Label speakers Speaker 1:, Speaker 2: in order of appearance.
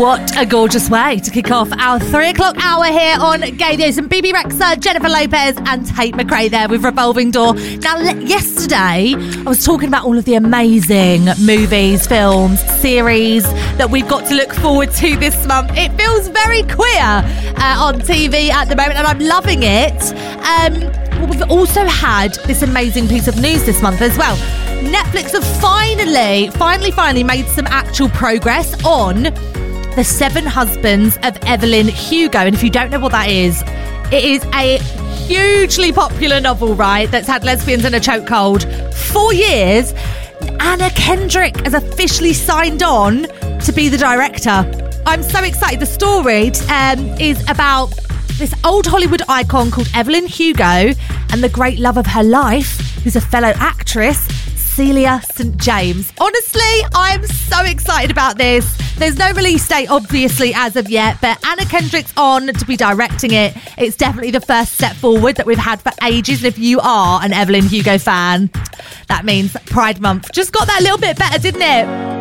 Speaker 1: What a gorgeous way to kick off our 3 o'clock hour here on Gay News. And BB Rexa, Jennifer Lopez and Tate McRae there with Revolving Door. Now, yesterday, I was talking about all of the amazing movies, films, series that we've got to look forward to this month. It feels very queer on TV at the moment, and I'm loving it. We've also had this amazing piece of news this month as well. Netflix have finally made some actual progress on The 7 Husbands of Evelyn Hugo. And if you don't know what that is, it is a hugely popular novel, right, that's had lesbians in a chokehold for years. Anna Kendrick has officially signed on to be the director. I'm so excited. The story is about this old Hollywood icon called Evelyn Hugo and the great love of her life, who's a fellow actress, Celia St. James. Honestly, I'm so excited about this. There's no release date, obviously, as of yet, but Anna Kendrick's on to be directing it. It's definitely the first step forward that we've had for ages. And if you are an Evelyn Hugo fan, that means Pride Month just got that little bit better, didn't it?